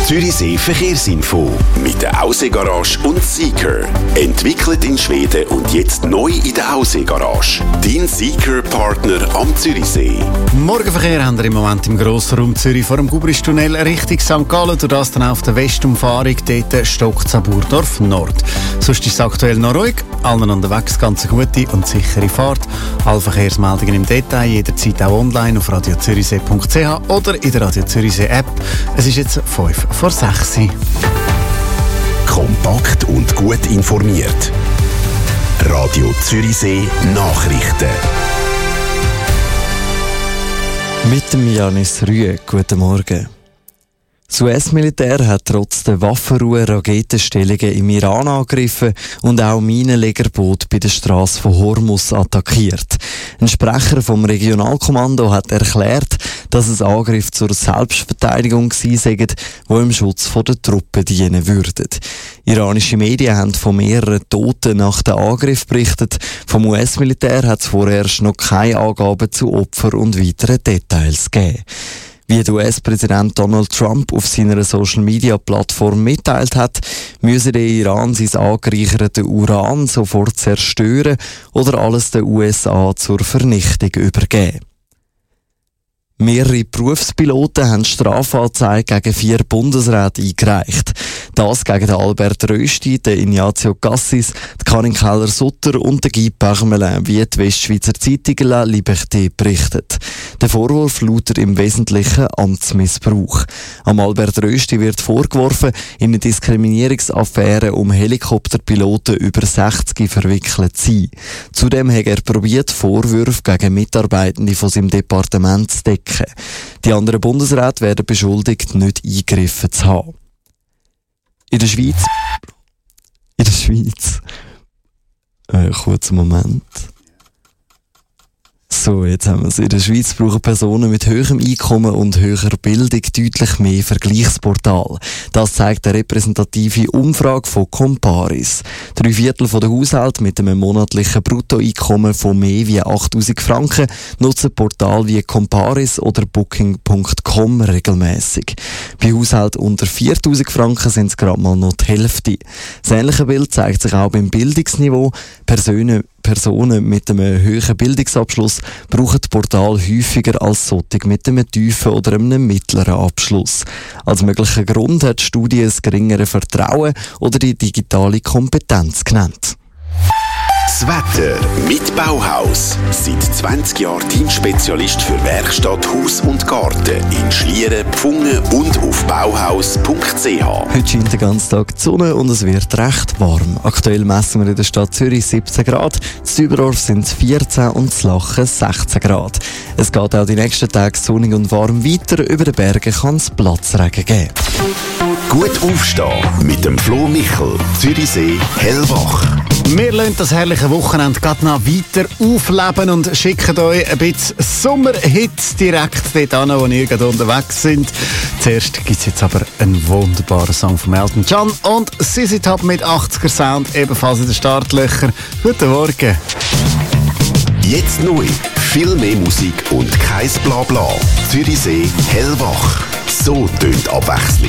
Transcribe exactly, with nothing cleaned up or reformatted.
Zürichsee Verkehrsinfo mit der Aussee-Garage und Seeker. Entwickelt in Schweden und jetzt neu in der Aussee-Garage. Dein Seeker-Partner am Zürichsee. Morgenverkehr haben wir im Moment im Grossraum Zürich vor dem Gubristunnel Richtung Sankt Gallen. Durch das dann auf der Westumfahrung dort stockt es an Burdorf Nord. Sonst ist es aktuell noch ruhig. Allen unterwegs ganz eine gute und sichere Fahrt. Alle Verkehrsmeldungen im Detail jederzeit auch online auf radio zürichsee punkt c h oder in der Radio Zürichsee App. Es ist jetzt fünf vor sechs. Kompakt und gut informiert. Radio Zürichsee Nachrichten. Mit dem Janis Rühe. Guten Morgen. Das U S-Militär hat trotz der Waffenruhe Raketenstellungen im Iran angegriffen und auch Minenlegerboote bei der Straße von Hormuz attackiert. Ein Sprecher vom Regionalkommando hat erklärt, dass es Angriffe zur Selbstverteidigung gewesen seien, die im Schutz der Truppen dienen würden. Iranische Medien haben von mehreren Toten nach dem Angriff berichtet. Vom U S-Militär hat es vorerst noch keine Angaben zu Opfern und weiteren Details gegeben. Wie der U S-Präsident Donald Trump auf seiner Social-Media-Plattform mitteilt hat, müsse der Iran sein angereichertes Uran sofort zerstören oder alles den U S A zur Vernichtung übergeben. Mehrere Berufspiloten haben Strafanzeige gegen vier Bundesräte eingereicht. Das gegen den Albert Rösti, den Ignazio Cassis, die Karin Keller-Sutter und den Guy Parmelin, wie die Westschweizer Zeitung La Liberté berichtet. Der Vorwurf lautet im Wesentlichen Amtsmissbrauch. Am Albert Rösti wird vorgeworfen, in eine Diskriminierungsaffäre um Helikopterpiloten über sechzig verwickelt zu sein. Zudem hat er probiert, Vorwürfe gegen Mitarbeitende von seinem Departement zu decken. Die anderen Bundesräte werden beschuldigt, nicht eingegriffen zu haben. In der Schweiz. In der Schweiz. Äh, kurzen Moment. So, jetzt haben wir es. In der Schweiz brauchen Personen mit höherem Einkommen und höherer Bildung deutlich mehr Vergleichsportal. Das zeigt eine repräsentative Umfrage von Comparis. Drei Viertel der Haushalte mit einem monatlichen Bruttoeinkommen von mehr wie achttausend Franken nutzen Portale wie Comparis oder Booking punkt com regelmäßig. Bei Haushalten unter viertausend Franken sind es gerade mal noch die Hälfte. Das ähnliche Bild zeigt sich auch beim Bildungsniveau. Personen Personen mit einem hohen Bildungsabschluss brauchen Portal häufiger als solche mit einem tiefen oder einem mittleren Abschluss. Als möglicher Grund hat die Studie das geringere Vertrauen oder die digitale Kompetenz genannt. Das Wetter mit Bauhaus. Seit zwanzig Jahren Teamspezialist für Werkstatt, Haus und Garten in Schlieren, Pfungen und auf bauhaus punkt c h. Heute scheint den ganzen Tag die Sonne und es wird recht warm. Aktuell messen wir in der Stadt Zürich siebzehn Grad, in Überdorf sind es vierzehn und in Lachen sechzehn Grad. Es geht auch die nächsten Tage sonnig und warm weiter. Über den Bergen kann es Platzregen geben. Gut aufstehen mit dem Flo Michel, Zürichsee Hellwach. Wir lassen das herrliche Wochenende gerade noch weiter aufleben und schicken euch ein bisschen Sommerhits direkt dort an, wo ihr gerade unterwegs sind. Zuerst gibt es jetzt aber einen wunderbaren Song von Elton John und Z Z Top mit achtziger Sound, ebenfalls in den Startlöchern. Guten Morgen. Jetzt neu, viel mehr Musik und kein Blabla. Zürichsee Hellwach. So tönt Abwechslung.